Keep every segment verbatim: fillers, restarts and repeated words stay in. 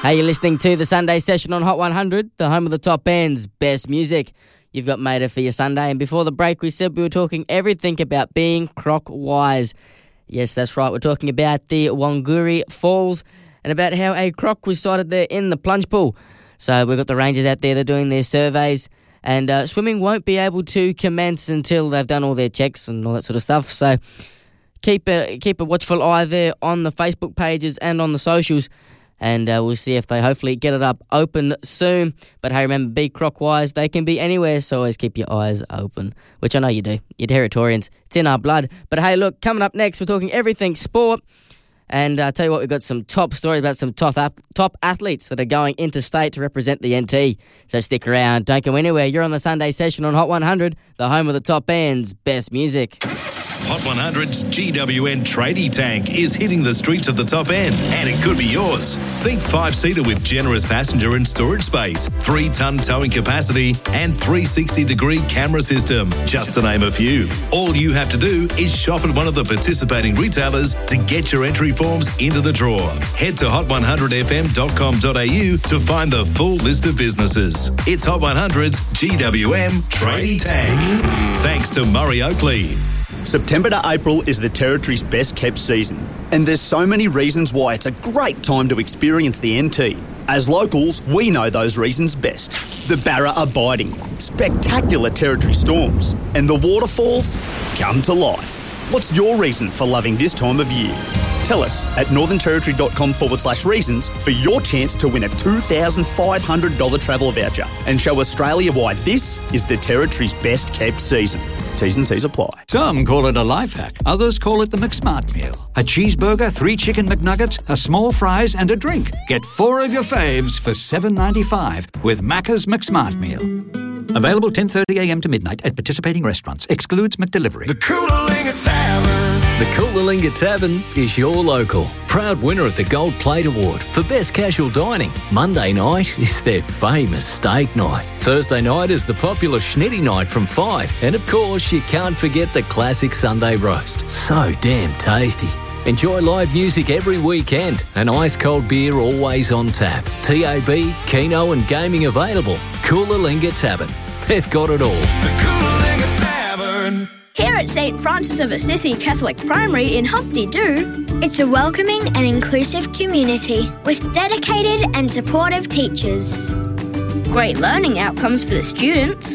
Hey, you're listening to the Sunday Session on Hot one hundred, the home of the top end's best music. You've got Mater for your Sunday, and before the break we said we were talking everything about being croc-wise. Yes, that's right, we're talking about the Wanguri Falls and about how a croc was sighted there in the plunge pool. So we've got the rangers out there, they're doing their surveys, and uh, swimming won't be able to commence until they've done all their checks and all that sort of stuff. So keep a, keep a watchful eye there on the Facebook pages and on the socials, and uh, we'll see if they hopefully get it up open soon. But hey, remember, be croc-wise. They can be anywhere, so always keep your eyes open, which I know you do. You're Territorians. It's in our blood. But hey, look, coming up next, we're talking everything sport. And I'll uh, tell you what, we've got some top stories about some top, top athletes that are going interstate to represent the N T. So stick around. Don't go anywhere. You're on the Sunday Session on Hot one hundred, the home of the top end's best music. Hot one hundred's G W N Tradie Tank is hitting the streets of the top end, and it could be yours. Think five-seater with generous passenger and storage space, three-ton towing capacity, and three sixty degree camera system, just to name a few. All you have to do is shop at one of the participating retailers to get your entry forms into the draw. Head to hot one hundred f m dot com dot a u to find the full list of businesses. It's Hot one hundred's G W M Tradie Tank. Thanks to Murray Oakley. September to April is the Territory's best kept season, and there's so many reasons why it's a great time to experience the N T. As locals, we know those reasons best. The Barra are biting, spectacular Territory storms, and the waterfalls come to life. What's your reason for loving this time of year? Tell us at northernterritory.com forward slash reasons for your chance to win a two thousand five hundred dollars travel voucher and show Australia why this is the Territory's best kept season. T's and C's apply. Some call it a life hack. Others call it the McSmart meal. A cheeseburger, three chicken McNuggets, a small fries and a drink. Get four of your faves for seven dollars ninety-five with Macca's McSmart meal. Available ten thirty a m to midnight at participating restaurants. Excludes McDelivery. The Coolalingga Tavern. The Coolalingga Tavern is your local. Proud winner of the Gold Plate Award for Best Casual Dining. Monday night is their famous steak night. Thursday night is the popular Schnitty night from five. And of course, you can't forget the classic Sunday roast. So damn tasty. Enjoy live music every weekend and ice-cold beer always on tap. T A B, Keno and gaming available. Coolalingga Tavern. They've got it all. The Coolalingga Tavern. Here at Saint Francis of Assisi Catholic Primary in Humpty Doo, it's a welcoming and inclusive community with dedicated and supportive teachers. Great learning outcomes for the students.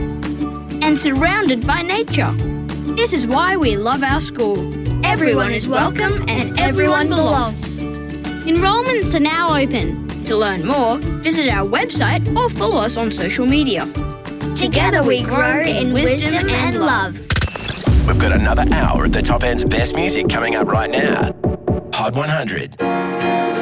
And surrounded by nature. This is why we love our school. Everyone is welcome and everyone belongs. Enrollments are now open. To learn more, visit our website or follow us on social media. Together we grow in wisdom and love. We've got another hour of the top end's best music coming up right now. Hot one hundred.